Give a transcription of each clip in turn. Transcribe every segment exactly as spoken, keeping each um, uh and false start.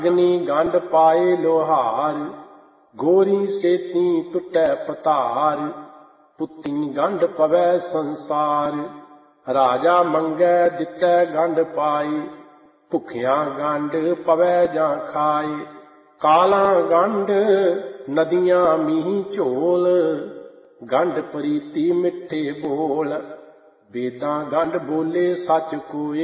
अग्नि गंढ पाए लोहार, गोरी सेती टुटै पतार। पुत्ती गंढ पवै संसार, राजा मंगै दितै गंढ पाई। भुखिया गंढ पवै जां खाए, काला गंढ नदियां मीह झोल। गंढ प्रीति मिठे बोल, वेदां गंढ बोले सच कोए।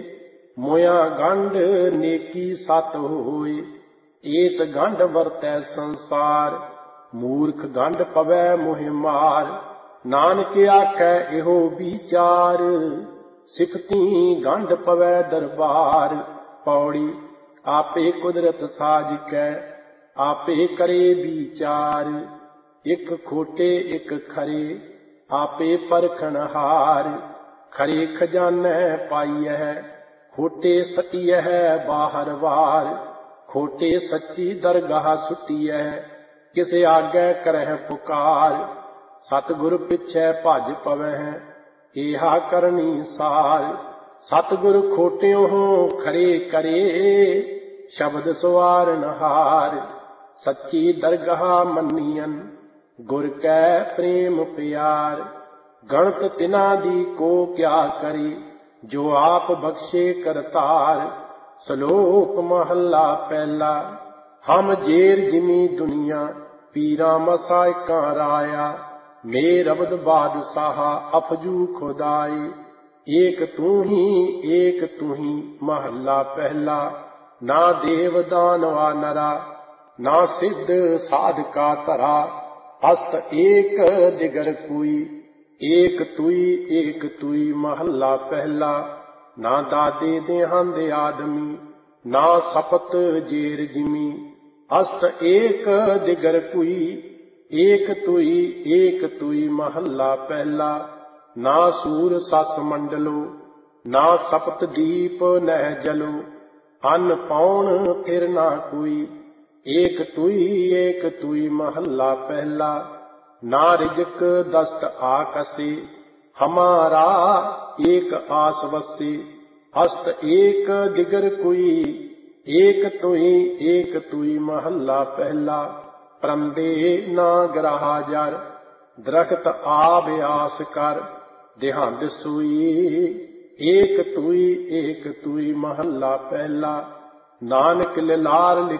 मोया गंढ नेकी सत होए, एत गंढ वरतै संसार। मूर्ख गंढ पवै मोह मार, नानक आखै एहो विचार। सिफती गंढ पवै दरबार, पौड़ी आपे कुदरत साज कै। आपे करे विचार, इक खोटे इक खरे। आपे परखण हार, खरे खजानै पाईਐ। खोटे सटिਐ बाहर वार, खोटे सच्ची दरगाह सुटिਐ। किस आगे करह पुकार, सतगुर पिछै भज पवै। एहा करनी सार, सतगुर खोटियों खरे करे। शब्द सवारन हार, सच्ची दरगाह मन्नियन। गुर कै प्रेम प्यार, गणत तिना दी को क्या करी। जो आप बख्शे करतार। श्लोक महला पहला। हम जेर जिमी दुनिया, पीरा मसायका राया। मेर अबद बादशाह अफजू खुदाई। एक तू ही एक तू ही महला पहला। ना देव दानवा नरा, ना सिद्ध साधका तरा। अस्त एक दिगर कोई, एक तुई एक तुई महला पहला। ना दादे देहां दे आदमी, ना सपत जेर जिमी। अस्त एक दिगर कोई, एक तुई एक तुई महला पहला। ना सूर सस मंडलो, ना सपत दीप नह जलो। अन्न पाउन फिर ना कोई, एक तुई एक तुई महला पहला। ना रिजक दस्त आकसे, हमारा एक आस वसे। अस्त एक दिगर कोई, एक तुई एक तुई महला पहला। परंदे ना ग्राहा जर, दरख्त आब आस कर। देहांद सोई, एक तुई एक तुई महला पहला। नानक लिलार